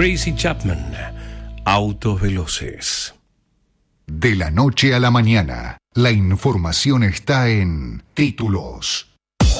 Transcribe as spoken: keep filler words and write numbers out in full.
Tracy Chapman, Autos Veloces. De la noche a la mañana, la información está en Títulos.